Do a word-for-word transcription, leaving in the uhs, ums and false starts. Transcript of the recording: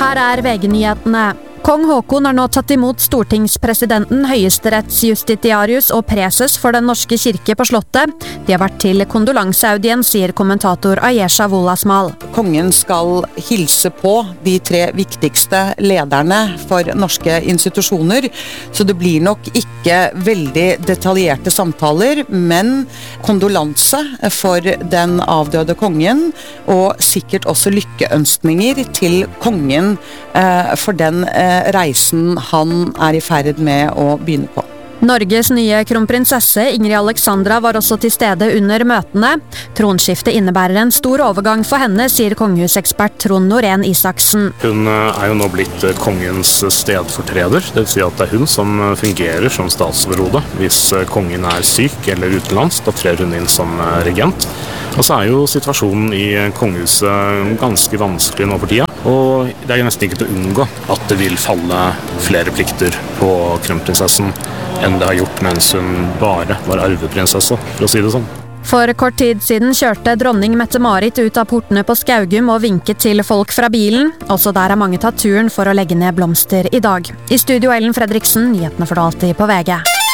Her er V G-nyhetene. Kong Haakon har nå tatt imot stortingspresidenten, høyesterettsjustitiarius og preses for den norske kirke på slottet. De har vært til kondolanseaudiens, sier kommentator Ayesha Wolasmal. Kongen skal hilse på de tre viktigste lederne for norske institusjoner, så det blir nok ikke veldig detaljerte samtaler, men kondolanse for den avdøde kongen, og sikkert også lykkeønskninger til kongen eh, for den eh, reisen han er i ferd med å begynne på. Norges nye kronprinsesse Ingrid Alexandra var også til stede under møtene. Tronskiftet innebærer en stor overgang for henne, sier kongehusekspert Trond Norén Isaksen. Hun er jo nå blitt kongens stedfortreder, det vil si at det er hun som fungerer som statsoverhode. Hvis kongen er syk eller utenlands, da trer hun inn som regent. Og så er jo situasjonen i kongehuset ganske vanskelig nå for tida. Og det er jo nesten ikke til å unngå at det vil falle flere plikter på kronprinsessen enn det har gjort mens hun bare var arveprinsesse, for å si det sånn. For kort tid siden kjørte dronning Mette-Marit ut av portene på Skaugum og vinket til folk fra bilen. Også der har mange tatt turen for å legge ned blomster i dag. I studio Ellen Fredriksen, nyhetene for det alltid på V G.